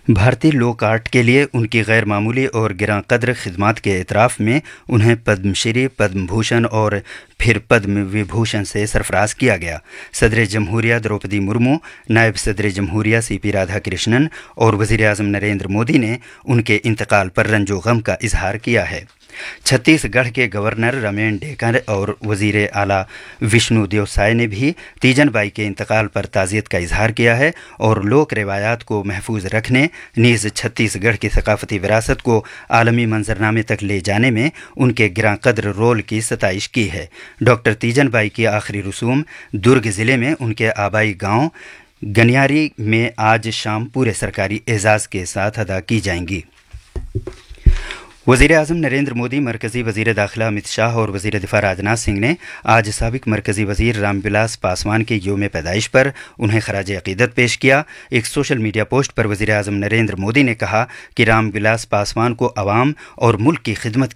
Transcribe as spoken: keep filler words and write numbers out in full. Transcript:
بھارتی لوک آرٹ کے لیے ان کی غیر معمولی اور گراں قدر خدمات کے اعتراف میں انہیں پدم شری، پدم بھوشن اور پھر پدم وبھوشن سے سرفراز کیا گیا۔ صدر جمہوریہ دروپدی مرمو، نائب صدر جمہوریہ سی پی رادھا کرشنن اور وزیر اعظم نریندر مودی نے ان کے انتقال پر رنج و غم کا اظہار کیا ہے۔ چھتیس گڑھ کے گورنر رمین ڈیکر اور وزیر اعلیٰ وشنو دیو سائے نے بھی تیجن بائی کے انتقال پر تعزیت کا اظہار کیا ہے اور لوک روایات کو محفوظ رکھنے نیز چھتیس گڑھ کی ثقافتی وراثت کو عالمی منظرنامے تک لے جانے میں ان کے گراں قدر رول کی ستائش کی ہے۔ ڈاکٹر تیجن بائی کی آخری رسوم درگ ضلع میں ان کے آبائی گاؤں گنیاری میں آج شام پورے سرکاری اعزاز کے ساتھ ادا کی جائیں گی۔ وزیر اعظم نریندر مودی، مرکزی وزیر داخلہ امت شاہ اور وزیر دفاع راجناتھ سنگھ نے آج سابق مرکزی وزیر رام ولاس پاسوان کے یوم پیدائش پر انہیں خراج عقیدت پیش کیا۔ ایک سوشل میڈیا پوسٹ پر وزیر اعظم نریندر مودی نے کہا کہ رام ولاس پاسوان کو عوام اور ملک کی خدمت